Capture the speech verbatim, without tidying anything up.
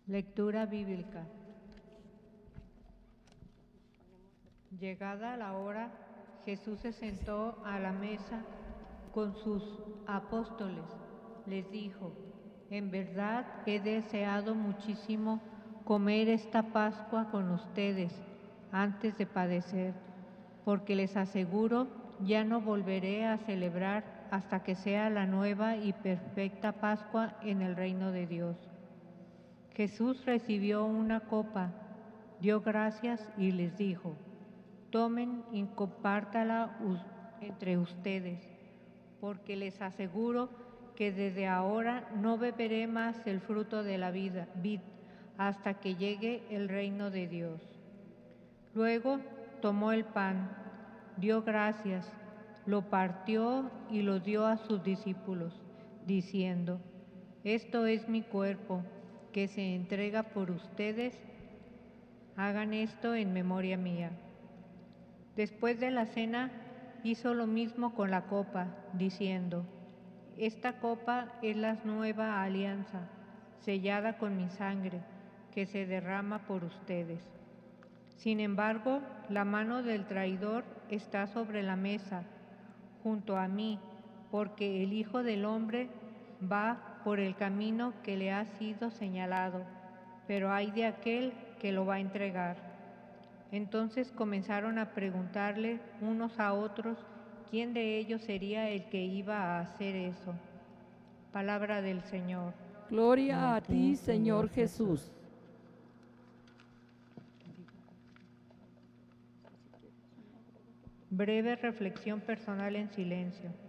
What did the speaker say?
Lectura bíblica. Llegada la hora, Jesús se sentó a la mesa con sus apóstoles. Les dijo: en verdad he deseado muchísimo comer esta Pascua con ustedes antes de padecer, porque les aseguro, ya no volveré a celebrar hasta que sea la nueva y perfecta Pascua en el reino de Dios. Jesús recibió una copa, dio gracias y les dijo: tomen y compártala entre ustedes, porque les aseguro que desde ahora no beberé más el fruto de la vida, vid hasta que llegue el reino de Dios. Luego tomó el pan, dio gracias, lo partió y lo dio a sus discípulos, diciendo: esto es mi cuerpo, que se entrega por ustedes. Hagan esto en memoria mía. Después de la cena, hizo lo mismo con la copa, diciendo: esta copa es la nueva alianza, sellada con mi sangre, que se derrama por ustedes. Sin embargo, la mano del traidor está sobre la mesa, junto a mí, porque el Hijo del Hombre va por el camino que le ha sido señalado, pero ay de aquel que lo va a entregar. Entonces comenzaron a preguntarle unos a otros quién de ellos sería el que iba a hacer eso. Palabra del Señor. Gloria a ti, Señor Jesús. Breve reflexión personal en silencio.